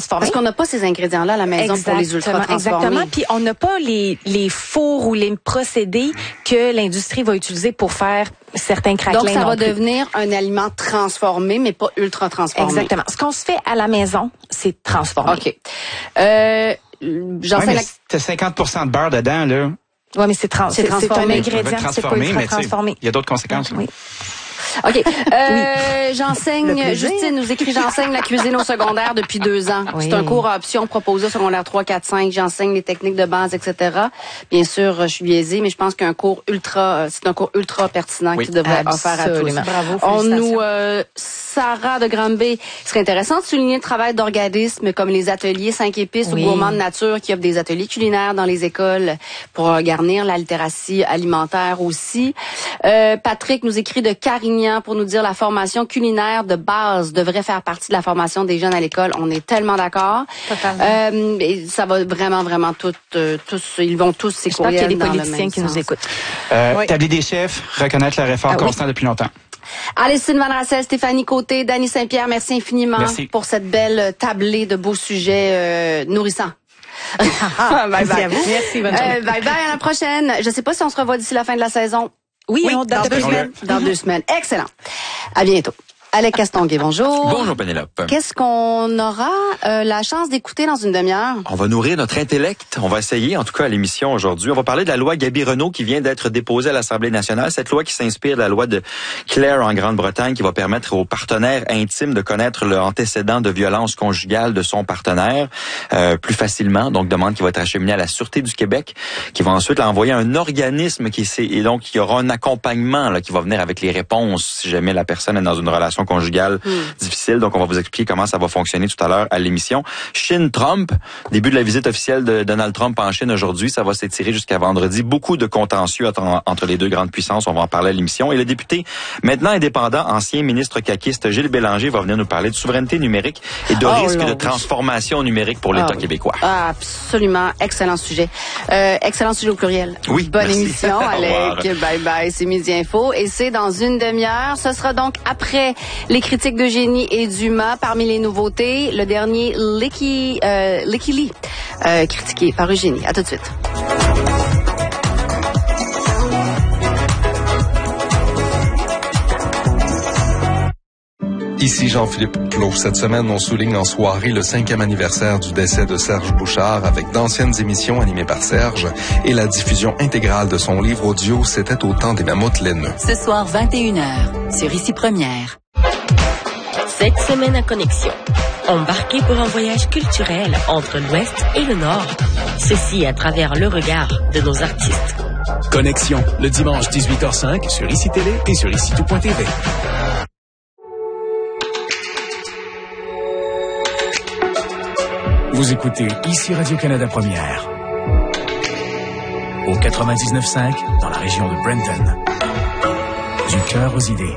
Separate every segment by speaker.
Speaker 1: transformés.
Speaker 2: Parce qu'on n'a pas ces ingrédients-là à la maison pour les ultra-transformés.
Speaker 1: Exactement. Puis on n'a pas les fours ou les procédés que l'industrie va utiliser pour faire certains craquelins.
Speaker 2: Donc, ça va devenir un aliment transformé, mais pas ultra-transformé.
Speaker 1: Exactement. Ce qu'on se fait à la maison, c'est transformé.
Speaker 2: OK.
Speaker 3: T'as 50% de beurre dedans, là.
Speaker 1: Oui, mais c'est un ingrédient. C'est pas ultra-transformé.
Speaker 3: Il y a d'autres conséquences.
Speaker 1: Oui.
Speaker 2: OK. J'enseigne, Justine nous écrit, j'enseigne la cuisine au secodaire depuis 2 ans. Oui. C'est un cours à option proposé au secondaire 3, 4, 5. J'enseigne les techniques de base, etc. Bien sûr, je suis biaisée, mais je pense qu'un cours c'est un cours ultra pertinent qui devrait offert à tous.
Speaker 1: Bravo,
Speaker 2: Sarah de Granby, il serait intéressant de souligner le travail d'organismes comme les ateliers 5 épices ou Gourmands de nature qui offrent des ateliers culinaires dans les écoles pour garnir la littératie alimentaire aussi. Patrick nous écrit de Carignan pour nous dire la formation culinaire de base devrait faire partie de la formation des jeunes à l'école. On est tellement d'accord. Ça va vraiment tous, ils vont tous ces courriels.
Speaker 1: J'espère qu'il y a des politiciens qui nous écoutent.
Speaker 3: Établir des chefs, reconnaître leur effort constant depuis longtemps.
Speaker 2: Alessine Van Rassel, Stéphanie Côté, Dany Saint-Pierre, merci infiniment pour cette belle tablée de beaux sujets nourrissants.
Speaker 1: Bye bye. À vous. Merci, bonne journée.
Speaker 2: Bye bye, à la prochaine. Je sais pas si on se revoit d'ici la fin de la saison.
Speaker 1: Oui, dans 2 semaines.
Speaker 2: Dans 2 semaines. Excellent. À bientôt. Alec Castonguay, bonjour.
Speaker 4: Bonjour Pénélope.
Speaker 2: Qu'est-ce qu'on aura la chance d'écouter dans une demi-heure?
Speaker 4: On va nourrir notre intellect. On va essayer, en tout cas à l'émission aujourd'hui. On va parler de la loi Gaby-Renaud qui vient d'être déposée à l'Assemblée nationale. Cette loi qui s'inspire de la loi de Clare en Grande-Bretagne qui va permettre aux partenaires intimes de connaître l'antécédent de violence conjugale de son partenaire plus facilement. Donc, demande qui va être acheminée à la Sûreté du Québec qui va ensuite l'envoyer à un organisme et donc il y aura un accompagnement là, qui va venir avec les réponses si jamais la personne est dans une relation conjugale difficile. Donc, on va vous expliquer comment ça va fonctionner tout à l'heure à l'émission. Chine-Trump, début de la visite officielle de Donald Trump en Chine aujourd'hui. Ça va s'étirer jusqu'à vendredi. Beaucoup de contentieux entre les deux grandes puissances. On va en parler à l'émission. Et le député, maintenant indépendant, ancien ministre caquiste Gilles Bélanger va venir nous parler de souveraineté numérique et de risque de transformation numérique pour l'État québécois.
Speaker 2: Absolument. Excellent sujet. Excellent sujet au pluriel.
Speaker 4: Oui,
Speaker 2: bonne
Speaker 4: merci.
Speaker 2: émission, Alec. Bye bye. C'est Midi Info. Et c'est dans une demi-heure. Ce sera donc après les critiques d'Eugénie et Dumas. Parmi les nouveautés, le dernier Licky Lee, critiqué par Eugénie. À tout de suite.
Speaker 5: Ici Jean-Philippe Plot. Cette semaine, on souligne en soirée le 5e anniversaire du décès de Serge Bouchard avec d'anciennes émissions animées par Serge et la diffusion intégrale de son livre audio C'était au temps des mammouths laineux.
Speaker 6: Ce soir, 21h, sur Ici Première.
Speaker 7: Cette semaine à Connexion, embarquez pour un voyage culturel entre l'Ouest et le Nord. Ceci à travers le regard de nos artistes.
Speaker 8: Connexion, le dimanche 18h05 sur ICI Télé et sur ICITout.tv. Vous écoutez ici Radio-Canada Première. Au 99.5 dans la région de Brenton. Du cœur aux idées.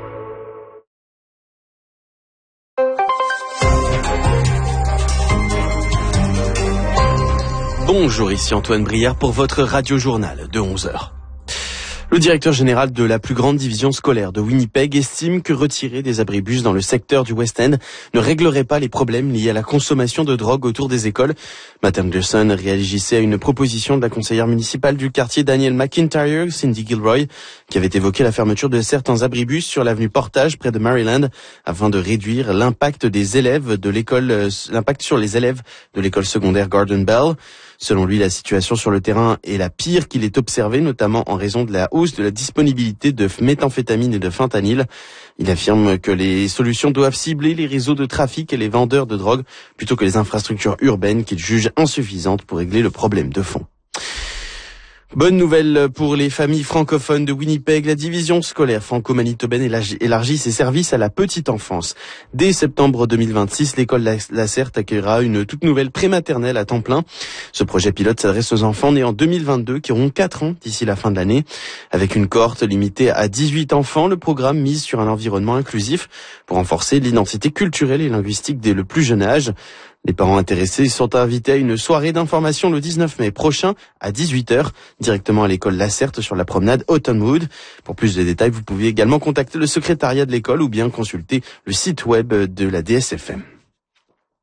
Speaker 9: Bonjour, ici Antoine Brière pour votre radio-journal de 11h. Le directeur général de la plus grande division scolaire de Winnipeg estime que retirer des abribus dans le secteur du West End ne réglerait pas les problèmes liés à la consommation de drogue autour des écoles. Matt Anderson réagissait à une proposition de la conseillère municipale du quartier Daniel McIntyre, Cindy Gilroy, qui avait évoqué la fermeture de certains abribus sur l'avenue Portage près de Maryland afin de réduire l'impact des élèves de l'école, l'impact sur les élèves de l'école secondaire Garden Bell. Selon lui, la situation sur le terrain est la pire qu'il ait observée, notamment en raison de la hausse de la disponibilité de méthamphétamine et de fentanyl. Il affirme que les solutions doivent cibler les réseaux de trafic et les vendeurs de drogue plutôt que les infrastructures urbaines qu'il juge insuffisantes pour régler le problème de fond. Bonne nouvelle pour les familles francophones de Winnipeg. La division scolaire franco-manitobaine élargit ses services à la petite enfance. Dès septembre 2026, l'école Lacerte accueillera une toute nouvelle prématernelle à temps plein. Ce projet pilote s'adresse aux enfants nés en 2022 qui auront 4 ans d'ici la fin de l'année. Avec une cohorte limitée à 18 enfants, le programme mise sur un environnement inclusif pour renforcer l'identité culturelle et linguistique dès le plus jeune âge. Les parents intéressés sont invités à une soirée d'information le 19 mai prochain à 18h, directement à l'école Lacerte sur la promenade Autumnwood. Pour plus de détails, vous pouvez également contacter le secrétariat de l'école ou bien consulter le site web de la DSFM.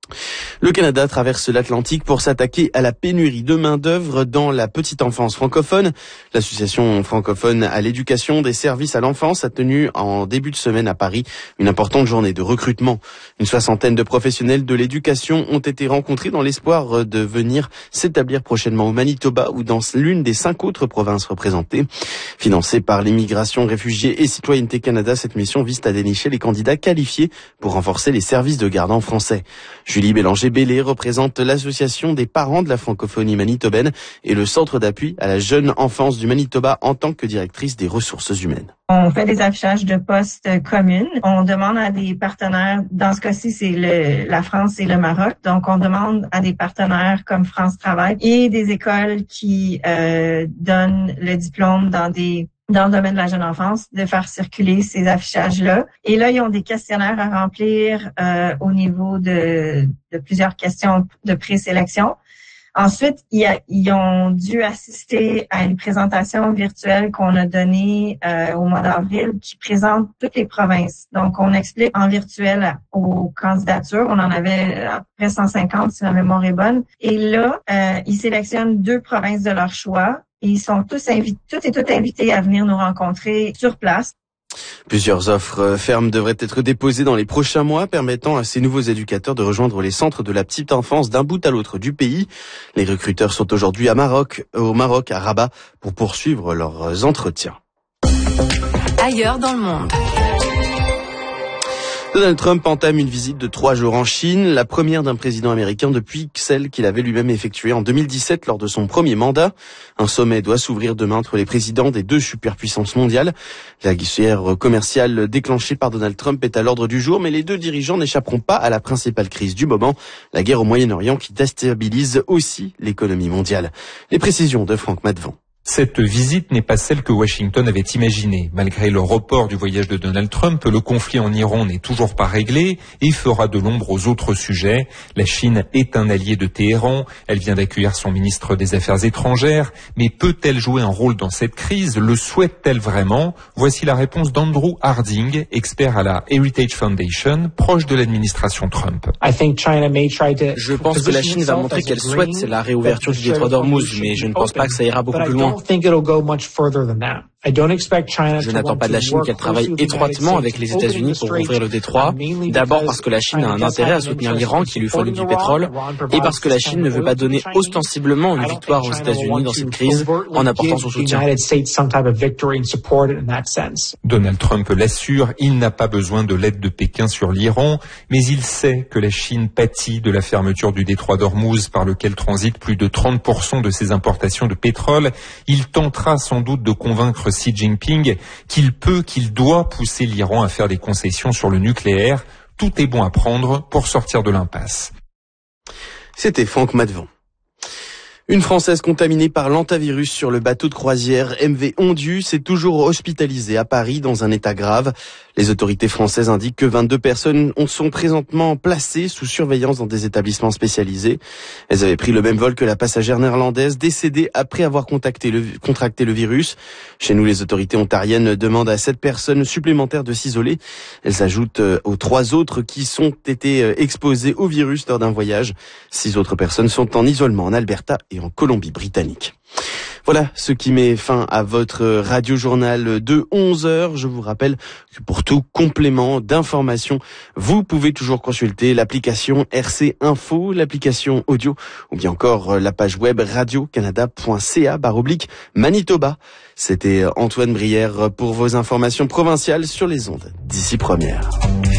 Speaker 9: Le Canada traverse l'Atlantique pour s'attaquer à la pénurie de main-d'œuvre dans la petite enfance francophone. L'association francophone à l'éducation des services à l'enfance a tenu en début de semaine à Paris une importante journée de recrutement. Une 60aine de professionnels de l'éducation ont été rencontrés dans l'espoir de venir s'établir prochainement au Manitoba ou dans l'une des 5 autres provinces représentées. Financée par l'Immigration, Réfugiés et Citoyenneté Canada, cette mission vise à dénicher les candidats qualifiés pour renforcer les services de garde en français. Julie Bélanger-Bellé représente l'association des parents de la francophonie manitobaine et le centre d'appui à la jeune enfance du Manitoba en tant que directrice des ressources humaines.
Speaker 10: On fait des affichages de postes communes. On demande à des partenaires, dans ce cas-ci, c'est la France et le Maroc. Donc, on demande à des partenaires comme France Travail et des écoles qui donnent le diplôme dans le domaine de la jeune enfance, de faire circuler ces affichages-là. Et là, ils ont des questionnaires à remplir au niveau de plusieurs questions de présélection. Ensuite, ils ont dû assister à une présentation virtuelle qu'on a donnée au mois d'avril qui présente toutes les provinces. Donc, on explique en virtuel aux candidatures. On en avait à peu près 150 si ma mémoire est bonne. Et là, ils sélectionnent 2 provinces de leur choix. Et ils sont tous invités à venir nous rencontrer sur place.
Speaker 9: Plusieurs offres fermes devraient être déposées dans les prochains mois, permettant à ces nouveaux éducateurs de rejoindre les centres de la petite enfance d'un bout à l'autre du pays. Les recruteurs sont aujourd'hui au Maroc, à Rabat, pour poursuivre leurs entretiens.
Speaker 6: Ailleurs dans le monde.
Speaker 9: Donald Trump entame une visite de 3 jours en Chine, la première d'un président américain depuis celle qu'il avait lui-même effectuée en 2017 lors de son premier mandat. Un sommet doit s'ouvrir demain entre les présidents des 2 superpuissances mondiales. La guerre commerciale déclenchée par Donald Trump est à l'ordre du jour, mais les 2 dirigeants n'échapperont pas à la principale crise du moment, la guerre au Moyen-Orient qui déstabilise aussi l'économie mondiale. Les précisions de Franck Matvon.
Speaker 11: Cette visite n'est pas celle que Washington avait imaginée. Malgré le report du voyage de Donald Trump, le conflit en Iran n'est toujours pas réglé et fera de l'ombre aux autres sujets. La Chine est un allié de Téhéran. Elle vient d'accueillir son ministre des Affaires étrangères. Mais peut-elle jouer un rôle dans cette crise? Le souhaite-t-elle vraiment? Voici la réponse d'Andrew Harding, expert à la Heritage Foundation, proche de l'administration Trump.
Speaker 12: Je pense que la Chine va montrer qu'elle souhaite la réouverture du détroit d'Ormuz, mais je ne pense pas que ça ira beaucoup plus loin. Je n'attends pas de la Chine qu'elle travaille étroitement avec les États-Unis pour ouvrir le détroit. D'abord parce que la Chine a un intérêt à soutenir l'Iran qui lui fournit du pétrole et parce que la Chine ne veut pas donner ostensiblement une victoire aux États-Unis dans cette crise en apportant son soutien.
Speaker 11: Donald Trump l'assure, il n'a pas besoin de l'aide de Pékin sur l'Iran, mais il sait que la Chine pâtit de la fermeture du détroit d'Ormuz par lequel transitent plus de 30% de ses importations de pétrole. Il tentera sans doute de convaincre Xi Jinping qu'il doit pousser l'Iran à faire des concessions sur le nucléaire. Tout est bon à prendre pour sortir de l'impasse.
Speaker 9: C'était Franck Matvon. Une Française contaminée par l'hantavirus sur le bateau de croisière MV Ondius est toujours hospitalisée à Paris dans un état grave. Les autorités françaises indiquent que 22 personnes sont présentement placées sous surveillance dans des établissements spécialisés. Elles avaient pris le même vol que la passagère néerlandaise décédée après avoir contracté le virus. Chez nous, les autorités ontariennes demandent à 7 personnes supplémentaires de s'isoler. Elles s'ajoutent aux 3 autres qui sont été exposées au virus lors d'un voyage. 6 autres personnes sont en isolement en Alberta et en Colombie-Britannique. Voilà ce qui met fin à votre radio-journal de 11h. Je vous rappelle que pour tout complément d'information, vous pouvez toujours consulter l'application RC Info, l'application audio, ou bien encore la page web radiocanada.ca/Manitoba. C'était Antoine Brière pour vos informations provinciales sur les ondes d'ici première.